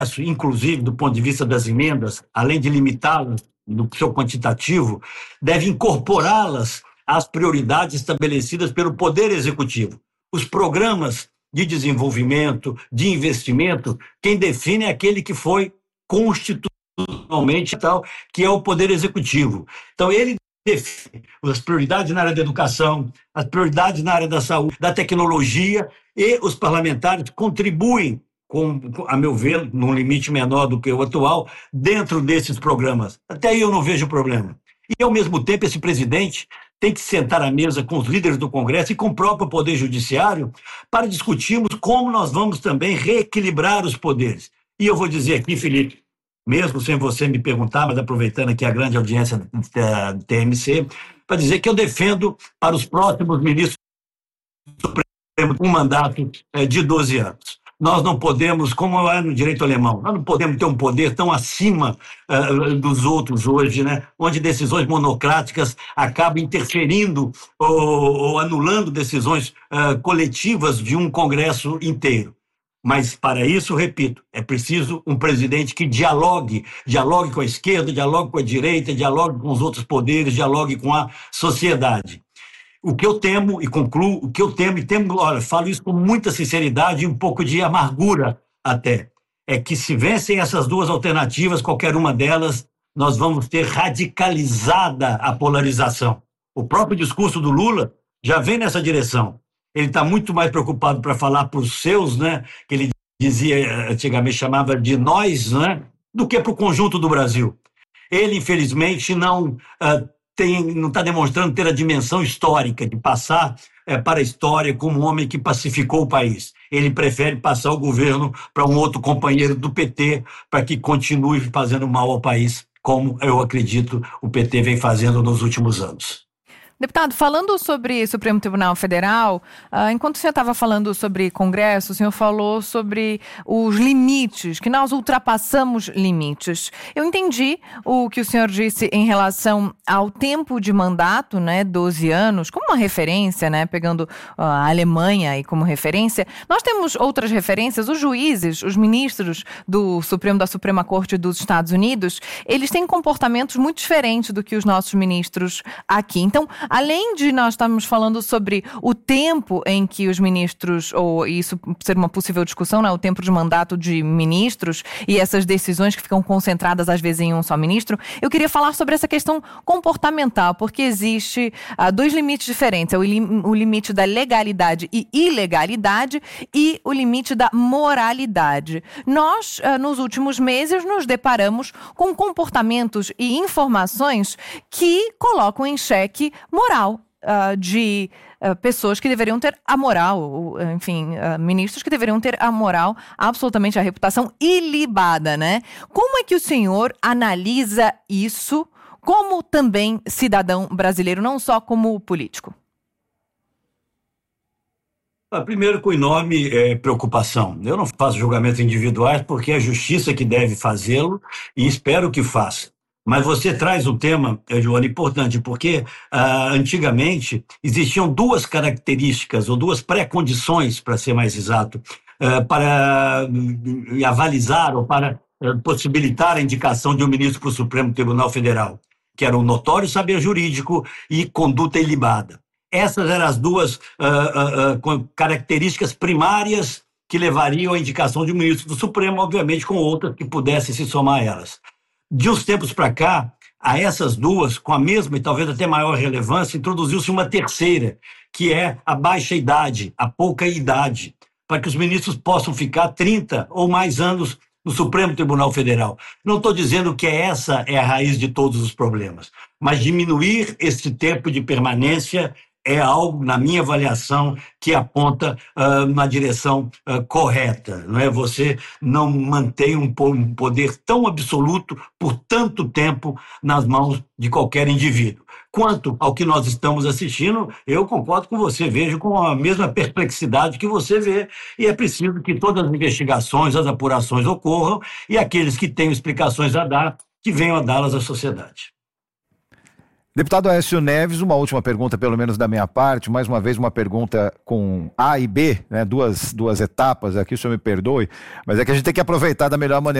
inclusive do ponto de vista das emendas, além de limitá-las no seu quantitativo, deve incorporá-las às prioridades estabelecidas pelo Poder Executivo. Os programas de desenvolvimento, de investimento, quem define é aquele que foi constitucionalmente tal, que é o Poder Executivo. Então, ele define as prioridades na área da educação, as prioridades na área da saúde, da tecnologia, e os parlamentares contribuem, a meu ver, num limite menor do que o atual, dentro desses programas. Até aí eu não vejo problema. E, ao mesmo tempo, esse presidente tem que sentar à mesa com os líderes do Congresso e com o próprio Poder Judiciário para discutirmos como nós vamos também reequilibrar os poderes. E eu vou dizer aqui, Felipe, mesmo sem você me perguntar, mas aproveitando aqui a grande audiência da TMC, para dizer que eu defendo para os próximos ministros do Supremo um mandato de 12 anos. Nós não podemos, como é no direito alemão, nós não podemos ter um poder tão acima dos outros hoje, né? Onde decisões monocráticas acabam interferindo ou anulando decisões coletivas de um Congresso inteiro. Mas, para isso, repito, é preciso um presidente que dialogue com a esquerda, dialogue com a direita, dialogue com os outros poderes, dialogue com a sociedade. O que eu temo, e concluo, olha, falo isso com muita sinceridade e um pouco de amargura até, é que se vencem essas duas alternativas, qualquer uma delas, nós vamos ter radicalizada a polarização. O próprio discurso do Lula já vem nessa direção. Ele está muito mais preocupado para falar para os seus, né, que ele dizia, antigamente chamava de nós, né, do que para o conjunto do Brasil. Ele, infelizmente, não está demonstrando ter a dimensão histórica de passar para a história como um homem que pacificou o país. Ele prefere passar o governo para um outro companheiro do PT para que continue fazendo mal ao país, como eu acredito o PT vem fazendo nos últimos anos. Deputado, falando sobre Supremo Tribunal Federal, enquanto o senhor estava falando sobre Congresso, o senhor falou sobre os limites, que nós ultrapassamos limites. Eu entendi o que o senhor disse em relação ao tempo de mandato, né, 12 anos, como uma referência, né, pegando a Alemanha aí como referência. Nós temos outras referências, os juízes, os ministros do Supremo, da Suprema Corte dos Estados Unidos, eles têm comportamentos muito diferentes do que os nossos ministros aqui. Então, além de nós estarmos falando sobre o tempo em que os ministros, ou isso ser uma possível discussão, né, o tempo de mandato de ministros e essas decisões que ficam concentradas às vezes em um só ministro, eu queria falar sobre essa questão comportamental, porque existe dois limites diferentes, o limite da legalidade e ilegalidade e o limite da moralidade. Nós, nos últimos meses, nos deparamos com comportamentos e informações que colocam em xeque moral de pessoas que deveriam ter a moral, enfim, ministros que deveriam ter a moral, absolutamente a reputação ilibada, né? Como é que o senhor analisa isso como também cidadão brasileiro, não só como político? Primeiro, com enorme preocupação. Eu não faço julgamentos individuais porque é a justiça que deve fazê-lo e espero que faça. Mas você traz um tema, Joana, importante, porque antigamente existiam duas características, ou duas pré-condições, para ser mais exato, para avalizar ou para possibilitar a indicação de um ministro para o Supremo Tribunal Federal, que era o notório saber jurídico e conduta ilibada. Essas eram as duas características primárias que levariam à indicação de um ministro do Supremo, obviamente com outras que pudessem se somar a elas. De uns tempos para cá, a essas duas, com a mesma e talvez até maior relevância, introduziu-se uma terceira, que é a baixa idade, a pouca idade, para que os ministros possam ficar 30 ou mais anos no Supremo Tribunal Federal. Não estou dizendo que essa é a raiz de todos os problemas, mas diminuir esse tempo de permanência é algo, na minha avaliação, que aponta na direção correta. Não é? Você não mantém um poder tão absoluto por tanto tempo nas mãos de qualquer indivíduo. Quanto ao que nós estamos assistindo, eu concordo com você, vejo com a mesma perplexidade que você vê, e é preciso que todas as investigações, as apurações ocorram, e aqueles que tenham explicações a dar, que venham a dá-las à sociedade. Deputado Aécio Neves, uma última pergunta, pelo menos da minha parte, mais uma vez uma pergunta com A e B, né? Duas etapas aqui, o senhor me perdoe, mas é que a gente tem que aproveitar da melhor maneira